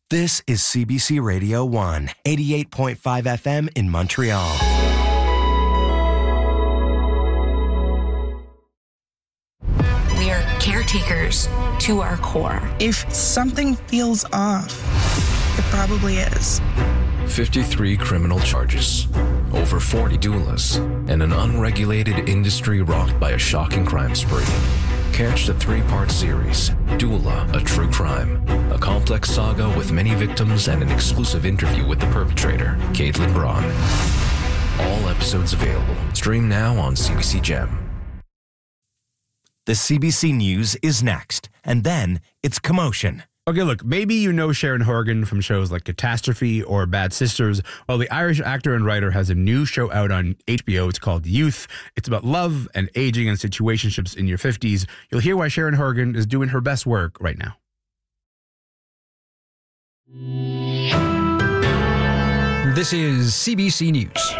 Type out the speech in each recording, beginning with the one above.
This is CBC Radio 1, 88.5 FM in Montreal. We are caretakers to our core. If something feels off, it probably is. 53 criminal charges, over 40 doulas, and an unregulated industry rocked by a shocking crime spree. Catch the 3-part series, Doula, A True Crime. A complex saga with many victims and an exclusive interview with the perpetrator, Caitlin Braun. All episodes available. Stream now on CBC Gem. The CBC News is next, and then it's Commotion. Okay, look, maybe you know Sharon Horgan from shows like Catastrophe or Bad Sisters. Well, the Irish actor and writer has a new show out on HBO. It's called Youth. It's about love and aging and situationships in your 50s. You'll hear why Sharon Horgan is doing her best work right now. This is CBC News.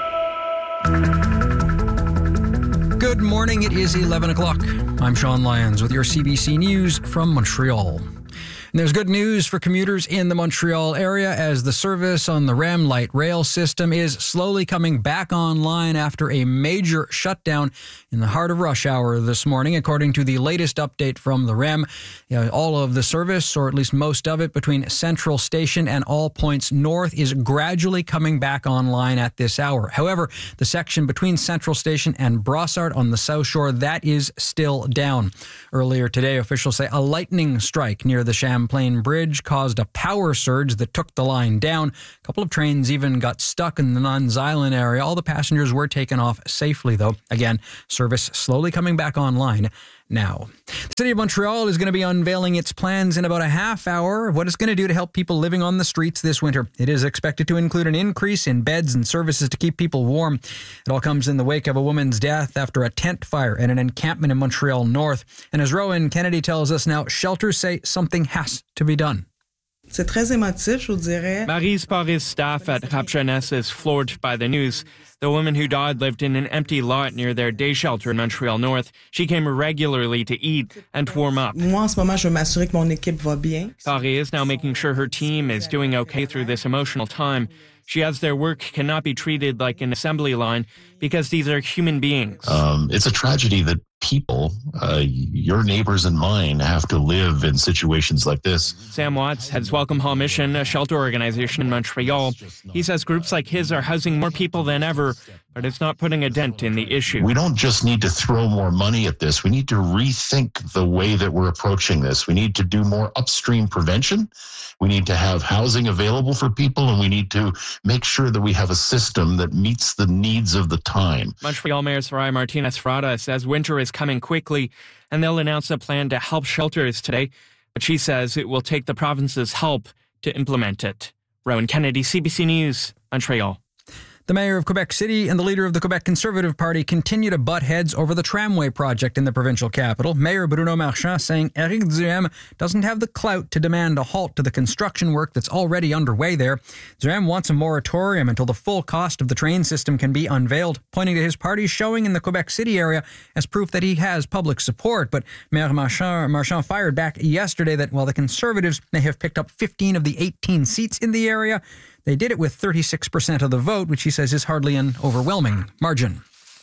Good morning. It is 11 o'clock. I'm Sean Lyons with your CBC News from Montreal. And there's good news for commuters in the Montreal area as the service on the REM light rail system is slowly coming back online after a major shutdown in the heart of rush hour this morning. According to the latest update from the REM, all of the service, or at least most of it, between Central Station and all points north is gradually coming back online at this hour. However, the section between Central Station and Brossard on the South Shore, that is still down. Earlier today, officials say a lightning strike near the Champlain Bridge caused a power surge that took the line down. A couple of trains even got stuck in the Nuns Island area. All the passengers were taken off safely, though. Again, service slowly coming back online now. The City of Montreal is going to be unveiling its plans in about a half hour of what it's going to do to help people living on the streets this winter. It is expected to include an increase in beds and services to keep people warm. It all comes in the wake of a woman's death after a tent fire at an encampment in Montreal North. And as Rowan Kennedy tells us now, shelters say something has to be done. C'est très émotif, je vous dirais. Maryse Paris staff at Cap Jeunesse is floored by the news. The woman who died lived in an empty lot near their day shelter in Montreal North. She came regularly to eat and to warm up. Moi, en ce moment, je veux m'assurer que mon équipe va bien. Paris is now making sure her team is doing okay through this emotional time. She adds their work cannot be treated like an assembly line because these are human beings. It's a tragedy that people, your neighbors and mine, have to live in situations like this. Sam Watts heads Welcome Home Mission, a shelter organization in Montreal. He says groups like his are housing more people than ever, but it's not putting a dent in the issue. We don't just need to throw more money at this. We need to rethink the way that we're approaching this. We need to do more upstream prevention. We need to have housing available for people, and we need to make sure that we have a system that meets the needs of the time. Montreal Mayor Soraya Martinez-Frada says winter is coming quickly, and they'll announce a plan to help shelters today, but she says it will take the province's help to implement it. Rowan Kennedy, CBC News, Montreal. The mayor of Quebec City and the leader of the Quebec Conservative Party continue to butt heads over the tramway project in the provincial capital. Mayor Bruno Marchand saying Éric Duhaime doesn't have the clout to demand a halt to the construction work that's already underway there. Duhaime wants a moratorium until the full cost of the train system can be unveiled, pointing to his party's showing in the Quebec City area as proof that he has public support. But Mayor Marchand fired back yesterday that while the Conservatives may have picked up 15 of the 18 seats in the area, they did it with 36% of the vote, which he says is hardly an overwhelming margin.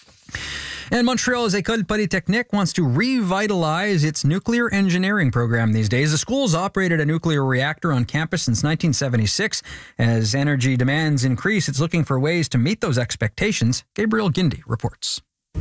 And Montreal's École Polytechnique wants to revitalize its nuclear engineering program these days. The school's operated a nuclear reactor on campus since 1976. As energy demands increase, it's looking for ways to meet those expectations. Gabriel Guindy reports.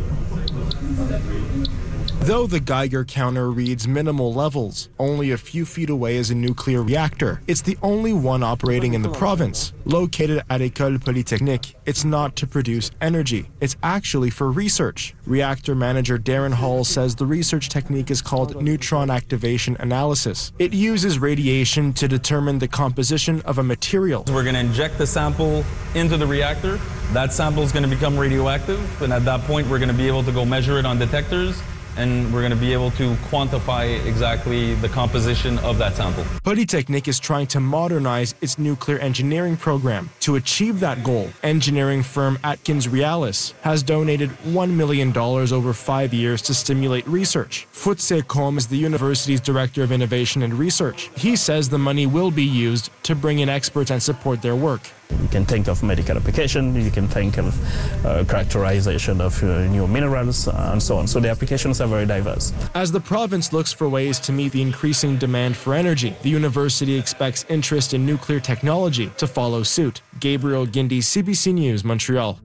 Though the Geiger counter reads minimal levels, only a few feet away is a nuclear reactor. It's the only one operating in the province. Located at École Polytechnique, it's not to produce energy. It's actually for research. Reactor manager Darren Hall says the research technique is called neutron activation analysis. It uses radiation to determine the composition of a material. We're going to inject the sample into the reactor. That sample is going to become radioactive, and at that point we're going to be able to go measure it on detectors and we're going to be able to quantify exactly the composition of that sample. Polytechnique is trying to modernize its nuclear engineering program. To achieve that goal, engineering firm Atkins Realis has donated $1 million over 5 years to stimulate research. Futse Kom is the university's director of innovation and research. He says the money will be used to bring in experts and support their work. You can think of medical application, you can think of characterization of new minerals, and so on. So the applications are very diverse. As the province looks for ways to meet the increasing demand for energy, the university expects interest in nuclear technology to follow suit. Gabriel Guindy, CBC News, Montreal.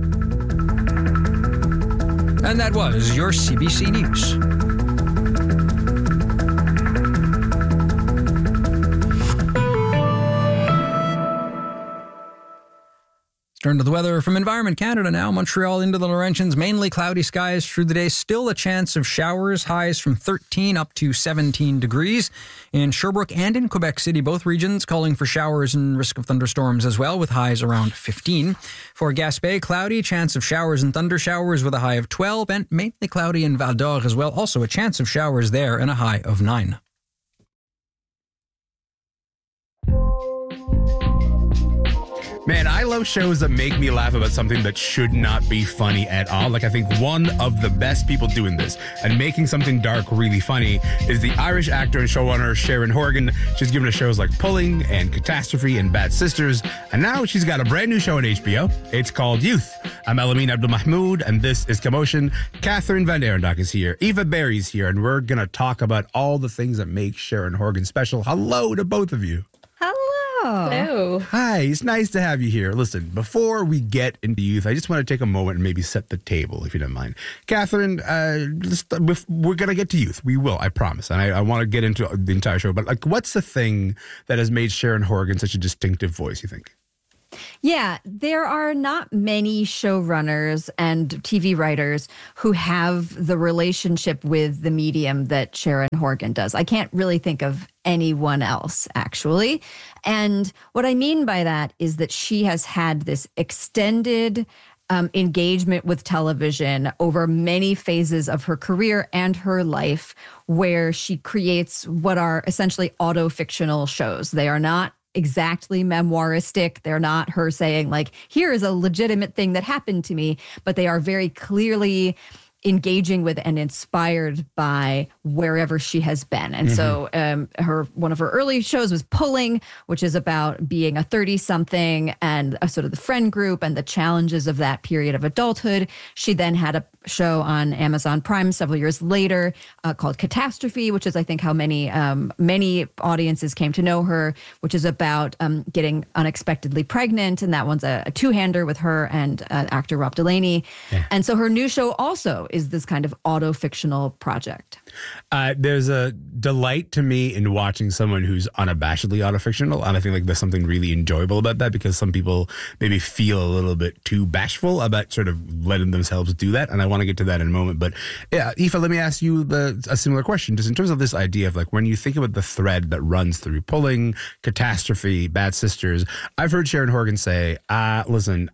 And that was your CBC News. Turn to the weather from Environment Canada now. Montreal into the Laurentians, mainly cloudy skies through the day. Still a chance of showers, highs from 13 up to 17 degrees. In Sherbrooke and in Quebec City, both regions calling for showers and risk of thunderstorms as well, with highs around 15. For Gaspé, cloudy, chance of showers and thunder showers with a high of 12, and mainly cloudy in Val d'Or as well. Also a chance of showers there and a high of 9. Man, I love shows that make me laugh about something that should not be funny at all. Like, I think one of the best people doing this and making something dark really funny is the Irish actor and showrunner Sharon Horgan. She's given us shows like Pulling and Catastrophe and Bad Sisters, and now she's got a brand new show on HBO. It's called Youth. I'm Elamine Abdelmahmoud, and this is Commotion. Catherine Van Arendonk is here. Eva Barry's here, and we're going to talk about all the things that make Sharon Horgan special. Hello to both of you. Hello. Hi, it's nice to have you here. Listen, before we get into Youth, I just want to take a moment and maybe set the table, if you don't mind. Catherine, we're going to get to Youth. We will, I promise. And I want to get into the entire show. But like, what's the thing that has made Sharon Horgan such a distinctive voice, you think? Yeah, there are not many showrunners and TV writers who have the relationship with the medium that Sharon Horgan does. I can't really think of anyone else, actually. And what I mean by that is that she has had this extended engagement with television over many phases of her career and her life, where she creates what are essentially auto-fictional shows. They are not exactly memoiristic. They're not her saying, like, here is a legitimate thing that happened to me, but they are very clearly engaging with and inspired by wherever she has been. And so one of her early shows was Pulling, which is about being a 30-something and a sort of the friend group and the challenges of that period of adulthood. She then had a show on Amazon Prime several years later called Catastrophe, which is, I think, how many audiences came to know her, which is about getting unexpectedly pregnant. And that one's a two-hander with her and actor Rob Delaney. Yeah. And so her new show also is this kind of auto-fictional project. There's a delight to me in watching someone who's unabashedly auto-fictional, and I think like there's something really enjoyable about that, because some people maybe feel a little bit too bashful about sort of letting themselves do that, and I want to get to that in a moment. But yeah, Aoife, let me ask you a similar question, just in terms of this idea of like when you think about the thread that runs through Pulling, Catastrophe, Bad Sisters. I've heard Sharon Horgan say, listen,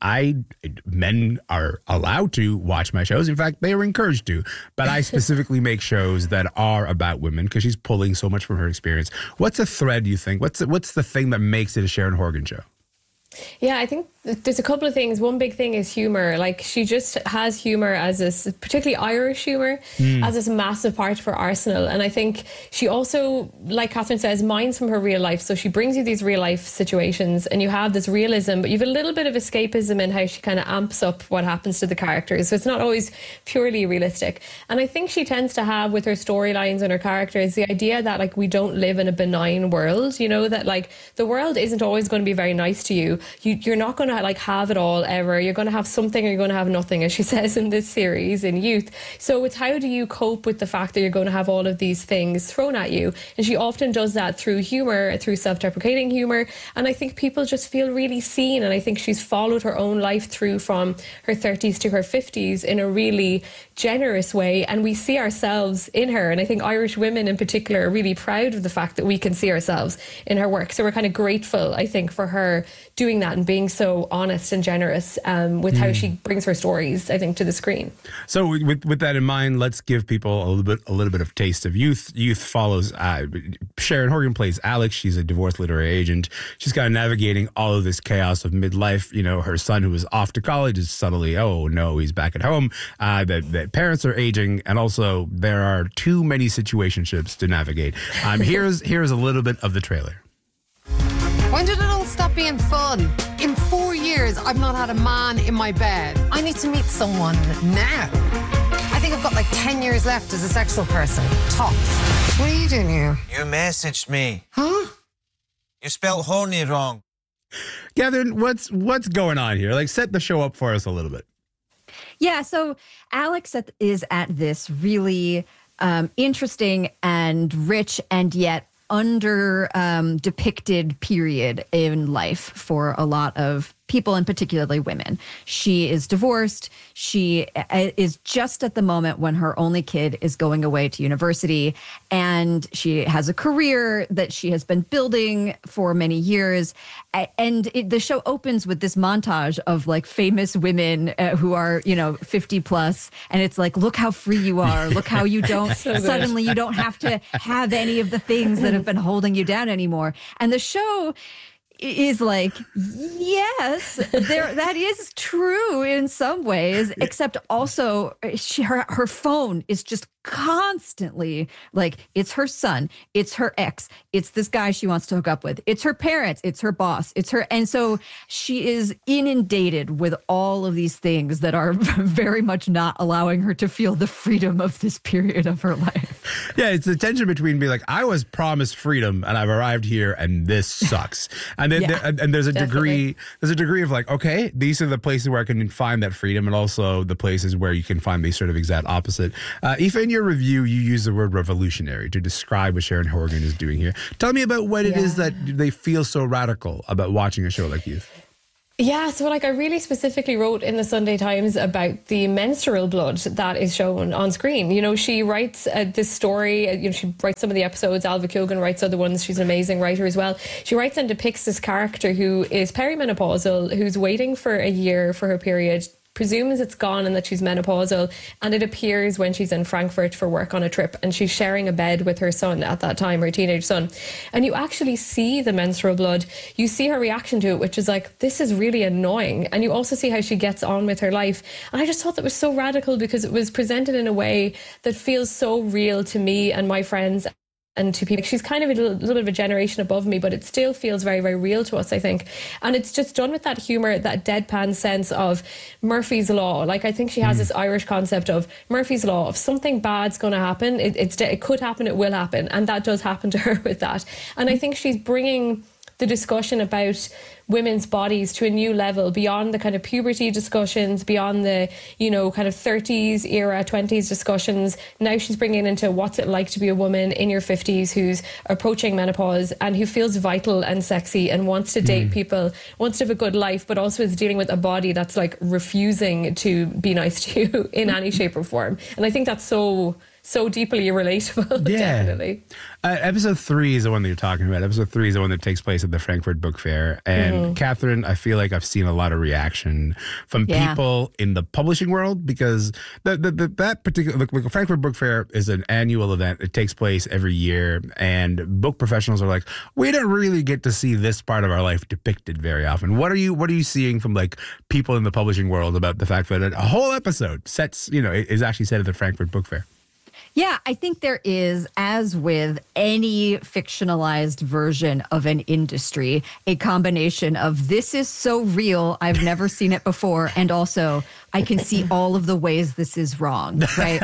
men are allowed to watch my shows. In fact, they are encouraged to, but I specifically make shows that are about women because she's pulling so much from her experience. What's a thread, you think? What's the thing that makes it a Sharon Horgan show? Yeah, I think there's a couple of things. One big thing is humor. Like, she just has humor as this, particularly Irish humor, as this massive part of her arsenal. And I think she also, like Catherine says, mines from her real life. So she brings you these real life situations and you have this realism, but you have a little bit of escapism in how she kind of amps up what happens to the characters. So it's not always purely realistic. And I think she tends to have, with her storylines and her characters, the idea that like we don't live in a benign world, you know, that like the world isn't always going to be very nice to you. You're not going to like have it all ever. You're going to have something or you're going to have nothing, as she says in this series in Youth. So it's how do you cope with the fact that you're going to have all of these things thrown at you? And she often does that through humor, through self-deprecating humor. And I think people just feel really seen. And I think she's followed her own life through from her 30s to her 50s in a really generous way. And we see ourselves in her. And I think Irish women in particular are really proud of the fact that we can see ourselves in her work. So we're kind of grateful, I think, for her doing that and being so so honest and generous with how she brings her stories, I think, to the screen. So with that in mind, let's give people a little bit of taste of Youth. Youth follows Sharon Horgan plays Alex. She's a divorced literary agent. She's kind of navigating all of this chaos of midlife. You know, her son who was off to college is suddenly, oh no, he's back at home. The parents are aging, and also there are too many situationships to navigate. Here's a little bit of the trailer. When did it all stop being fun? In 4 years, I've not had a man in my bed. I need to meet someone now. I think I've got like 10 years left as a sexual person. Tops. What are you doing here? You messaged me. Huh? You spelled horny wrong. Catherine, what's going on here? Like, set the show up for us a little bit. Yeah, so Alex is at this really interesting and rich and yet under depicted period in life for a lot of people, and particularly women. She is divorced. She is just at the moment when her only kid is going away to university, and she has a career that she has been building for many years. And the show opens with this montage of like famous women who are, 50 plus. And it's like, look how free you are. Look how you don't, suddenly you don't have to have any of the things that have been holding you down anymore. And the show is like, yes, that is true in some ways, except also her phone is just constantly like, it's her son, it's her ex, it's this guy she wants to hook up with, it's her parents, it's her boss, it's her. And so she is inundated with all of these things that are very much not allowing her to feel the freedom of this period of her life. Yeah, it's the tension between being like, I was promised freedom and I've arrived here and this sucks. And then and there's a degree of like, okay, these are the places where I can find that freedom, and also the places where you can find the sort of exact opposite. Aoife, in your review, you use the word revolutionary to describe what Sharon Horgan is doing here. Tell me about what it is that they feel so radical about watching a show like Youth. Yeah, so like I really specifically wrote in the Sunday Times about the menstrual blood that is shown on screen. You know, she writes this story, she writes some of the episodes, Alva Keoghan writes other ones, she's an amazing writer as well. She writes and depicts this character who is perimenopausal, who's waiting for a year for her period, presumes it's gone and that she's menopausal, and it appears when she's in Frankfurt for work on a trip, and she's sharing a bed with her son at that time, her teenage son, and you actually see the menstrual blood. You see her reaction to it, which is like, this is really annoying, and you also see how she gets on with her life. And I just thought that was so radical because it was presented in a way that feels so real to me and my friends and to people. She's kind of a little bit of a generation above me, but it still feels very, very real to us, I think. And it's just done with that humour, that deadpan sense of Murphy's Law. Like, I think she has this Irish concept of Murphy's Law. If something bad's going to happen, it could happen, it will happen. And that does happen to her with that. And I think she's bringing the discussion about women's bodies to a new level beyond the kind of puberty discussions, beyond the, kind of 30s era, 20s discussions. Now she's bringing into what's it like to be a woman in your 50s who's approaching menopause and who feels vital and sexy and wants to date people, wants to have a good life, but also is dealing with a body that's like refusing to be nice to you in any shape or form. And I think that's so deeply relatable, definitely. Episode 3 is the one that you're talking about. Episode 3 is the one that takes place at the Frankfurt Book Fair. And Catherine, I feel like I've seen a lot of reaction from people in the publishing world, because that particular the Frankfurt Book Fair is an annual event. It takes place every year, and book professionals are like, we don't really get to see this part of our life depicted very often. What are you seeing from like people in the publishing world about the fact that a whole episode is actually set at the Frankfurt Book Fair? Yeah, I think there is, as with any fictionalized version of an industry, a combination of this is so real, I've never seen it before, and also I can see all of the ways this is wrong, right?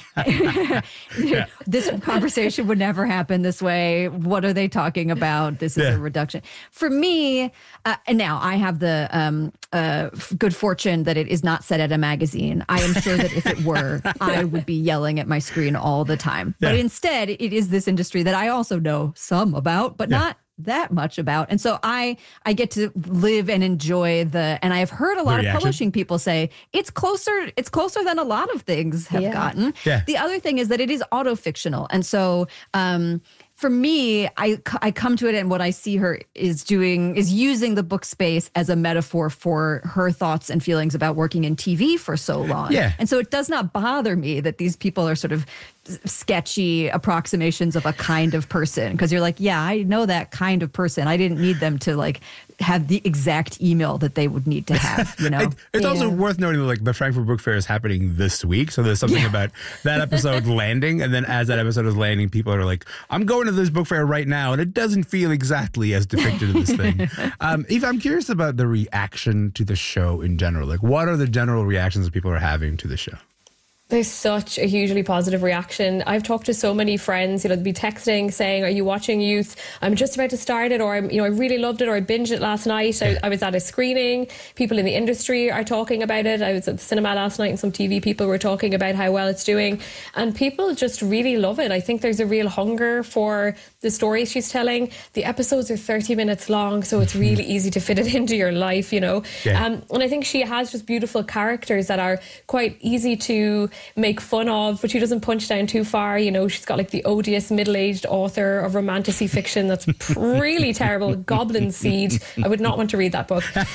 Like, this conversation would never happen this way. What are they talking about? This is a reduction. For me, and now I have the good fortune that it is not set at a magazine. I am sure that if it were, I would be yelling at my screen all the time. But instead, it is this industry that I also know some about, but not that much about. And so I get to live and enjoy and I've heard a lot of publishing people say it's closer than a lot of things have gotten. Yeah. The other thing is that it is auto-fictional. And so for me, I come to it, and what I see her is using the book space as a metaphor for her thoughts and feelings about working in TV for so long. Yeah. And so it does not bother me that these people are sort of sketchy approximations of a kind of person, because you're like, yeah, I know that kind of person. I didn't need them to like have the exact email that they would need to have, you know? It's also worth noting that like the Frankfurt Book Fair is happening this week. So there's something about that episode landing. And then as that episode is landing, people are like, I'm going to this book fair right now. And it doesn't feel exactly as depicted in this thing. Eva, I'm curious about the reaction to the show in general. Like, what are the general reactions that people are having to the show? There's such a hugely positive reaction. I've talked to so many friends, they'll be texting saying, are you watching Youth? I'm just about to start it, or I really loved it, or I binged it last night. I was at a screening. People in the industry are talking about it. I was at the cinema last night and some TV people were talking about how well it's doing. And people just really love it. I think there's a real hunger for the stories she's telling. The episodes are 30 minutes long, so it's really easy to fit it into your life, Yeah. And I think she has just beautiful characters that are quite easy to make fun of, but she doesn't punch down too far. She's got like the odious middle-aged author of romantasy fiction that's really terrible, Goblin Seed. I would not want to read that book. But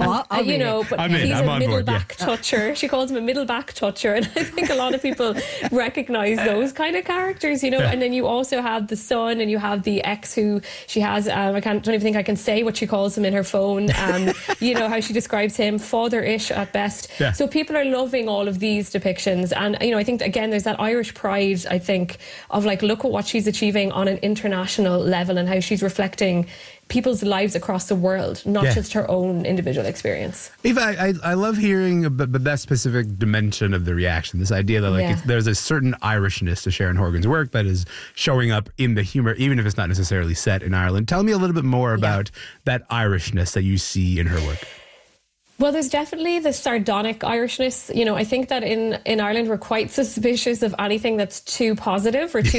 he's a middle back toucher. She calls him a middle back toucher, and I think a lot of people recognize those kind of characters, And then you also have the son, and you have the ex who she has. I don't even think I can say what she calls him in her phone. How she describes him, father-ish at best. Yeah. So people are loving all of these depictions. And, I think, again, there's that Irish pride, I think, of like, look at what she's achieving on an international level and how she's reflecting people's lives across the world, not just her own individual experience. Eva, I love hearing about that specific dimension of the reaction, this idea that there's a certain Irishness to Sharon Horgan's work that is showing up in the humor, even if it's not necessarily set in Ireland. Tell me a little bit more about that Irishness that you see in her work. Well, there's definitely the sardonic Irishness. I think that in Ireland, we're quite suspicious of anything that's too positive or too